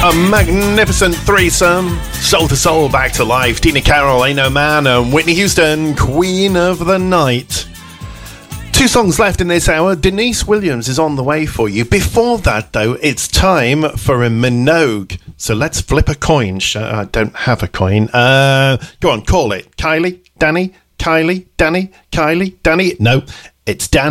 A magnificent threesome. Soul to Soul, Back to Life. Tina Carroll, Ain't No Man, and Whitney Houston, Queen of the Night. 2 songs left in this hour. Denise Williams is on the way for you. Before that, though, it's time for a Minogue. So let's flip a coin. I don't have a coin. Go on, call it. Kylie, Danny, Kylie, Danny, Kylie, Danny. No, it's Danny.